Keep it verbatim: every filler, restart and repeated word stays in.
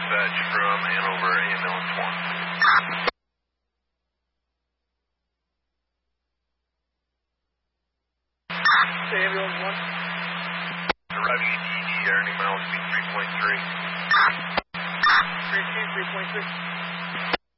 dispatch from Hanover Ambulance one. Ambulance one. Arriving at E D, earning miles speed three point three. three two, three point six.